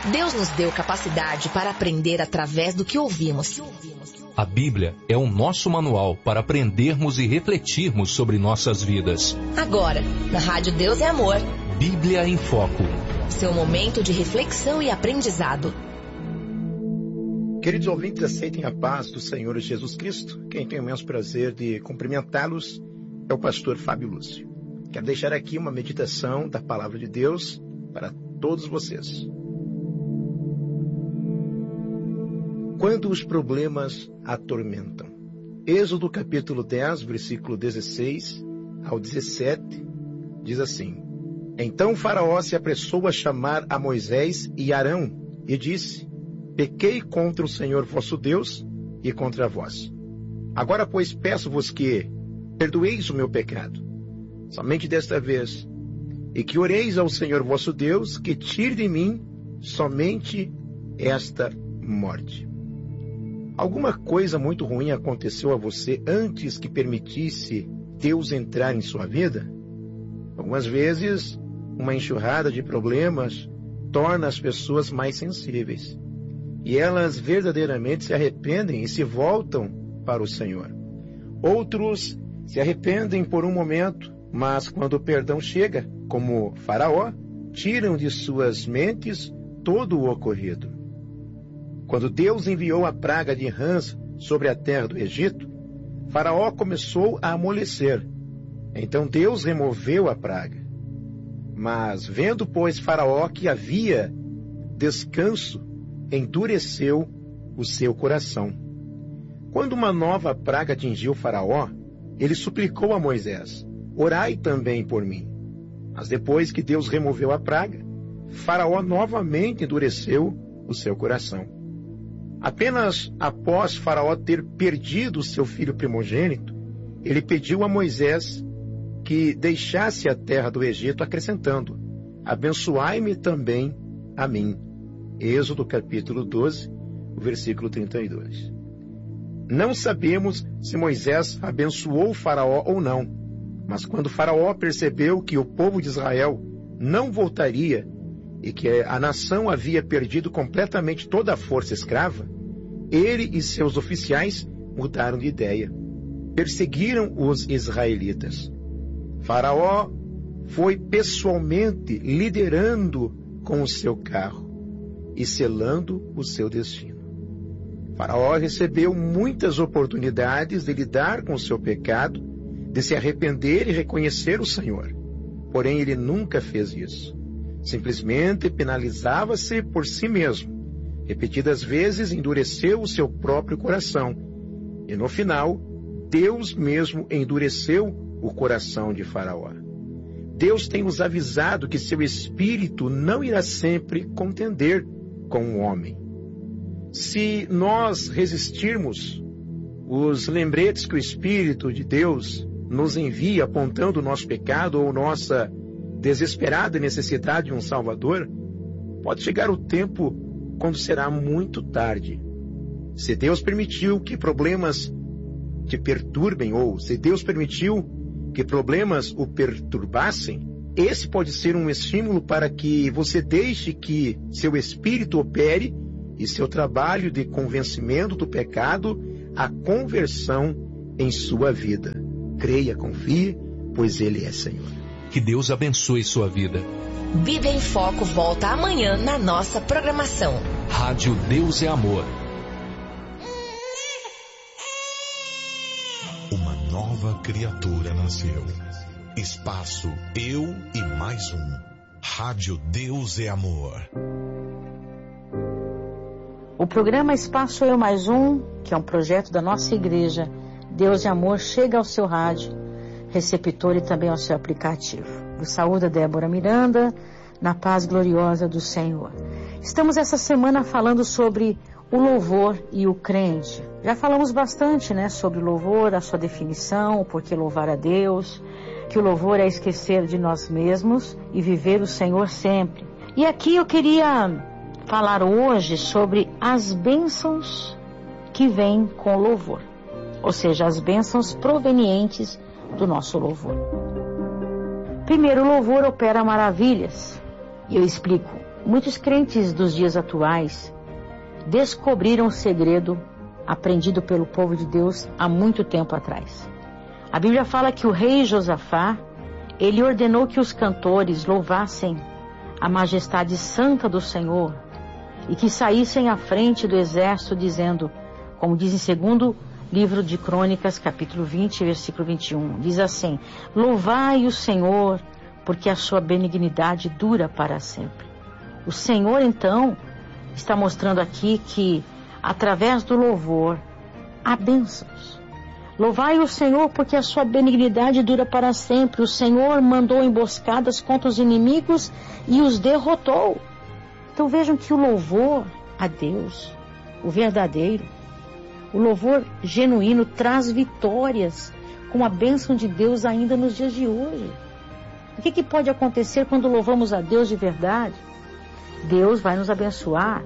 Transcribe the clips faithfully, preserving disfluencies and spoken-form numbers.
Deus nos deu capacidade para aprender através do que ouvimos. A Bíblia é o nosso manual para aprendermos e refletirmos sobre nossas vidas. Agora, na Rádio Deus é Amor. Bíblia em Foco. Seu momento de reflexão e aprendizado. Queridos ouvintes, aceitem a paz do Senhor Jesus Cristo. Quem tem o imenso prazer de cumprimentá-los é o pastor Fábio Lúcio. Quero deixar aqui uma meditação da Palavra de Deus para todos vocês. Quando os problemas atormentam. Êxodo capítulo dez, versículo dezesseis ao dezessete, diz assim: Então Faraó se apressou a chamar a Moisés e Arão e disse: Pequei contra o Senhor vosso Deus e contra vós. Agora, pois, peço-vos que perdoeis o meu pecado, somente desta vez, e que oreis ao Senhor vosso Deus, que tire de mim somente esta morte. Alguma coisa muito ruim aconteceu a você antes que permitisse Deus entrar em sua vida? Algumas vezes, uma enxurrada de problemas torna as pessoas mais sensíveis. E elas verdadeiramente se arrependem e se voltam para o Senhor. Outros se arrependem por um momento, mas quando o perdão chega, como Faraó, tiram de suas mentes todo o ocorrido. Quando Deus enviou a praga de rãs sobre a terra do Egito, Faraó começou a amolecer. Então Deus removeu a praga. Mas vendo, pois, Faraó que havia descanso, endureceu o seu coração. Quando uma nova praga atingiu Faraó, ele suplicou a Moisés: Orai também por mim. Mas depois que Deus removeu a praga, Faraó novamente endureceu o seu coração. Apenas após Faraó ter perdido seu filho primogênito, ele pediu a Moisés que deixasse a terra do Egito, acrescentando: Abençoai-me também a mim. Êxodo capítulo doze, versículo trinta e dois. Não sabemos se Moisés abençoou Faraó ou não, mas quando Faraó percebeu que o povo de Israel não voltaria e que a nação havia perdido completamente toda a força escrava, ele e seus oficiais mudaram de ideia. Perseguiram os israelitas. Faraó foi pessoalmente liderando com o seu carro e selando o seu destino. Faraó recebeu muitas oportunidades de lidar com o seu pecado, de se arrepender e reconhecer o Senhor. Porém, ele nunca fez isso. Simplesmente penalizava-se por si mesmo. Repetidas vezes endureceu o seu próprio coração. E no final, Deus mesmo endureceu o coração de Faraó. Deus tem nos avisado que seu espírito não irá sempre contender com o homem. Se nós resistirmos os lembretes que o Espírito de Deus nos envia apontando o nosso pecado ou nossa desesperada necessidade de um Salvador, pode chegar o tempo quando será muito tarde. Se Deus permitiu que problemas te perturbem, ou se Deus permitiu que problemas o perturbassem, esse pode ser um estímulo para que você deixe que seu espírito opere e seu trabalho de convencimento do pecado, a conversão em sua vida. Creia, confie, pois Ele é Senhor. Que Deus abençoe sua vida. Bíblia em Foco volta amanhã na nossa programação. Rádio Deus é Amor. Uma nova criatura nasceu. Espaço Eu e Mais Um. Rádio Deus é Amor. O programa Espaço Eu Mais Um, que é um projeto da nossa igreja Deus é Amor, chega ao seu rádio, receptor e também ao seu aplicativo. Eu saúdo a Débora Miranda, na paz gloriosa do Senhor. Estamos essa semana falando sobre o louvor e o crente. Já falamos bastante, né, sobre o louvor, a sua definição, o porquê louvar a Deus, que o louvor é esquecer de nós mesmos e viver o Senhor sempre. E aqui eu queria falar hoje sobre as bênçãos que vêm com o louvor, ou seja, as bênçãos provenientes do nosso louvor. Primeiro, o louvor opera maravilhas. E eu explico. Muitos crentes dos dias atuais descobriram o segredo aprendido pelo povo de Deus há muito tempo atrás. A Bíblia fala que o rei Josafá, ele ordenou que os cantores louvassem a majestade santa do Senhor e que saíssem à frente do exército dizendo, como diz em segundo livro de Crônicas, capítulo vinte, versículo vinte e um, diz assim: louvai o Senhor, porque a sua benignidade dura para sempre. O Senhor, então, está mostrando aqui que, através do louvor, há bênçãos. Louvai o Senhor, porque a sua benignidade dura para sempre. O Senhor mandou emboscadas contra os inimigos e os derrotou. Então vejam que o louvor a Deus, o verdadeiro, o louvor genuíno traz vitórias com a bênção de Deus ainda nos dias de hoje. O que, que pode acontecer quando louvamos a Deus de verdade? Deus vai nos abençoar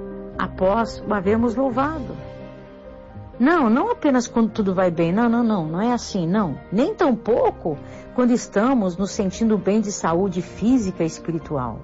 após o havermos louvado. Não, não apenas quando tudo vai bem. Não, não, não. Não é assim, não. Nem tampouco quando estamos nos sentindo bem de saúde física e espiritual.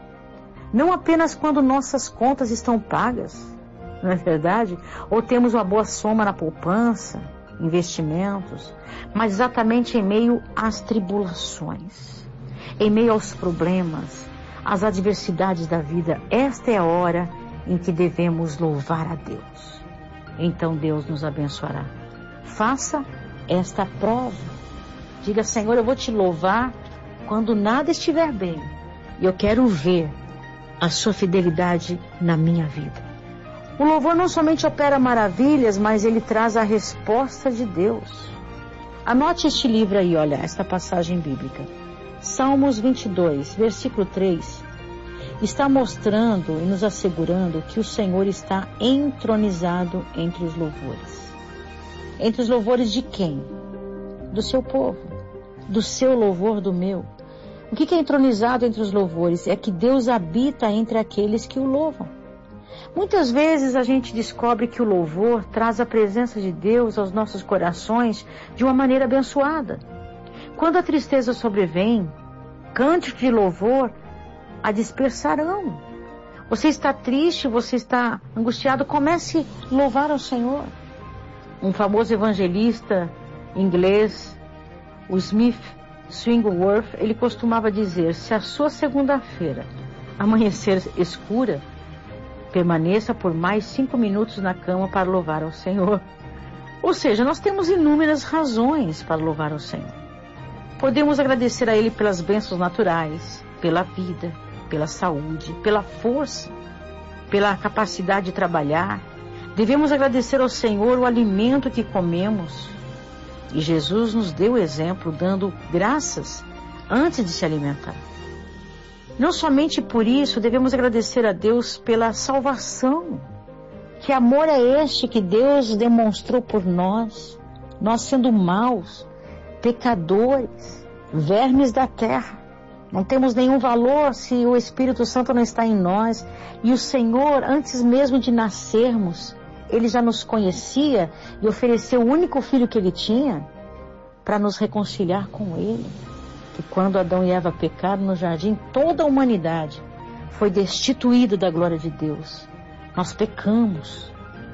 Não apenas quando nossas contas estão pagas, não é verdade? Ou temos uma boa soma na poupança, investimentos, mas exatamente em meio às tribulações, em meio aos problemas, às adversidades da vida. Esta é a hora em que devemos louvar a Deus. Então Deus nos abençoará. Faça esta prova. Diga: Senhor, eu vou te louvar quando nada estiver bem. E eu quero ver a sua fidelidade na minha vida. O louvor não somente opera maravilhas, mas ele traz a resposta de Deus. Anote este livro aí, olha, esta passagem bíblica. Salmos vinte e dois, versículo três. Está mostrando e nos assegurando que o Senhor está entronizado entre os louvores. Entre os louvores de quem? Do seu povo. Do seu louvor, do meu. O que é entronizado entre os louvores? É que Deus habita entre aqueles que o louvam. Muitas vezes a gente descobre que o louvor traz a presença de Deus aos nossos corações de uma maneira abençoada. Quando a tristeza sobrevém, cânticos de louvor a dispersarão. Você está triste, você está angustiado, comece a louvar ao Senhor. Um famoso evangelista inglês, o Smith Swingworth, ele costumava dizer: se a sua segunda-feira amanhecer escura, permaneça por mais cinco minutos na cama para louvar ao Senhor. Ou seja, nós temos inúmeras razões para louvar ao Senhor. Podemos agradecer a Ele pelas bênçãos naturais, pela vida, pela saúde, pela força, pela capacidade de trabalhar. Devemos agradecer ao Senhor o alimento que comemos. E Jesus nos deu exemplo dando graças antes de se alimentar. Não somente por isso, devemos agradecer a Deus pela salvação. Que amor é este que Deus demonstrou por nós, nós sendo maus, pecadores, vermes da terra. Não temos nenhum valor se o Espírito Santo não está em nós. E o Senhor, antes mesmo de nascermos, Ele já nos conhecia e ofereceu o único filho que Ele tinha para nos reconciliar com Ele. E quando Adão e Eva pecaram no jardim, toda a humanidade foi destituída da glória de Deus. Nós pecamos.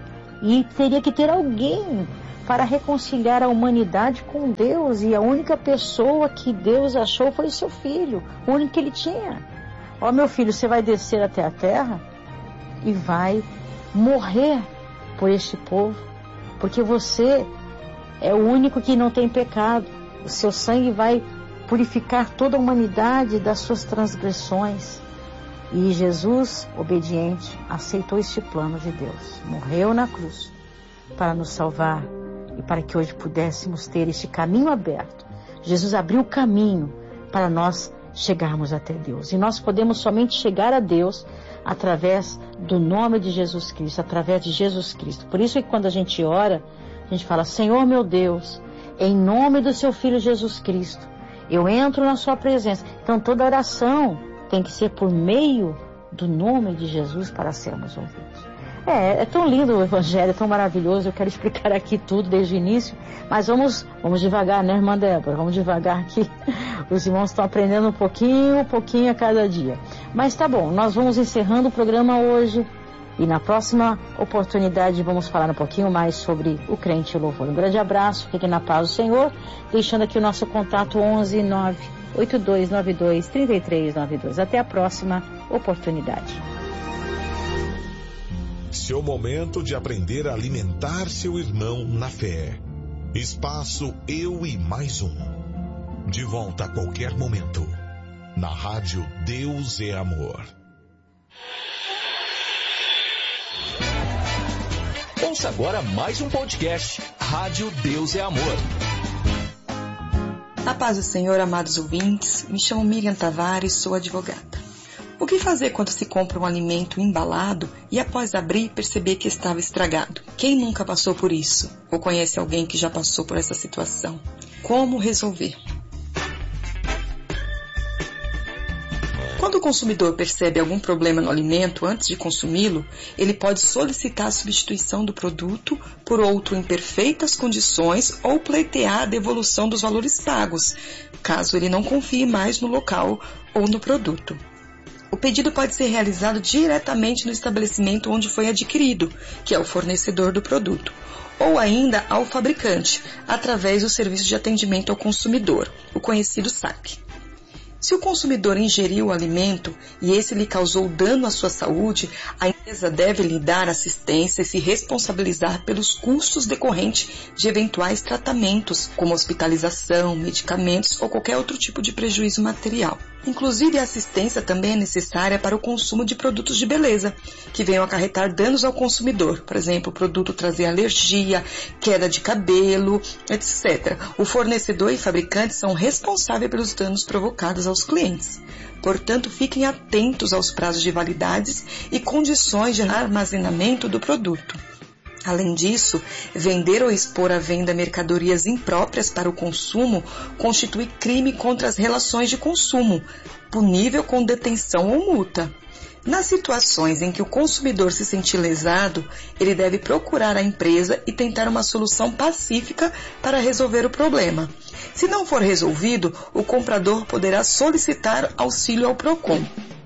E teria que ter alguém para reconciliar a humanidade com Deus. E a única pessoa que Deus achou foi o seu filho, o único que Ele tinha. Ó, meu filho, você vai descer até a terra e vai morrer por este povo, porque você é o único que não tem pecado. O seu sangue vai purificar toda a humanidade das suas transgressões. E Jesus, obediente, aceitou este plano de Deus. Morreu na cruz para nos salvar e para que hoje pudéssemos ter este caminho aberto. Jesus abriu o caminho para nós chegarmos até Deus. E nós podemos somente chegar a Deus através do nome de Jesus Cristo, através de Jesus Cristo. Por isso que quando a gente ora, a gente fala: Senhor meu Deus, em nome do seu Filho Jesus Cristo, eu entro na sua presença. Então toda oração tem que ser por meio do nome de Jesus para sermos ouvidos. É, é tão lindo o Evangelho, é tão maravilhoso, eu quero explicar aqui tudo desde o início, mas vamos, vamos devagar, né, irmã Débora? Vamos devagar aqui, os irmãos estão aprendendo um pouquinho, um pouquinho a cada dia. Mas tá bom, nós vamos encerrando o programa hoje e na próxima oportunidade vamos falar um pouquinho mais sobre o crente e o louvor. Um grande abraço, fiquem na paz do Senhor, deixando aqui o nosso contato onze nove oito dois nove dois três três nove dois. Até a próxima oportunidade. Seu momento de aprender a alimentar seu irmão na fé. Espaço Eu e Mais Um. De volta a qualquer momento. Na rádio Deus é Amor. Ouça agora mais um podcast. Rádio Deus é Amor. A paz do Senhor, amados ouvintes. Me chamo Miriam Tavares, sou advogada. O que fazer quando se compra um alimento embalado e após abrir perceber que estava estragado? Quem nunca passou por isso? Ou conhece alguém que já passou por essa situação? Como resolver? Quando o consumidor percebe algum problema no alimento antes de consumi-lo, ele pode solicitar a substituição do produto por outro em perfeitas condições ou pleitear a devolução dos valores pagos, caso ele não confie mais no local ou no produto. O pedido pode ser realizado diretamente no estabelecimento onde foi adquirido, que é o fornecedor do produto, ou ainda ao fabricante, através do Serviço de Atendimento ao Consumidor, o conhecido S A C. Se o consumidor ingeriu o alimento e esse lhe causou dano à sua saúde, a empresa deve lhe dar assistência e se responsabilizar pelos custos decorrentes de eventuais tratamentos, como hospitalização, medicamentos ou qualquer outro tipo de prejuízo material. Inclusive, a assistência também é necessária para o consumo de produtos de beleza, que venham acarretar danos ao consumidor. Por exemplo, o produto trazer alergia, queda de cabelo, etcétera. O fornecedor e fabricante são responsáveis pelos danos provocados aos clientes. Portanto, fiquem atentos aos prazos de validades e condições de armazenamento do produto. Além disso, vender ou expor à venda mercadorias impróprias para o consumo constitui crime contra as relações de consumo, punível com detenção ou multa. Nas situações em que o consumidor se sentir lesado, ele deve procurar a empresa e tentar uma solução pacífica para resolver o problema. Se não for resolvido, o comprador poderá solicitar auxílio ao PROCON.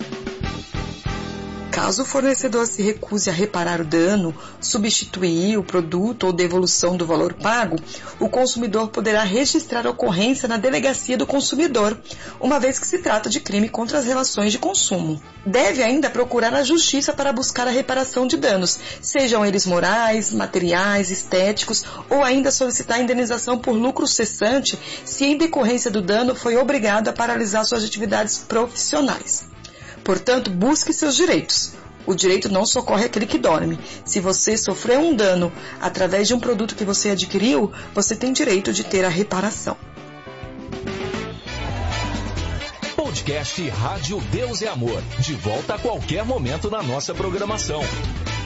Caso o fornecedor se recuse a reparar o dano, substituir o produto ou devolução do valor pago, o consumidor poderá registrar a ocorrência na delegacia do consumidor, uma vez que se trata de crime contra as relações de consumo. Deve ainda procurar a justiça para buscar a reparação de danos, sejam eles morais, materiais, estéticos, ou ainda solicitar a indenização por lucro cessante se em decorrência do dano foi obrigado a paralisar suas atividades profissionais. Portanto, busque seus direitos. O direito não socorre aquele que dorme. Se você sofreu um dano através de um produto que você adquiriu, você tem direito de ter a reparação. Podcast Rádio Deus é Amor. De volta a qualquer momento na nossa programação.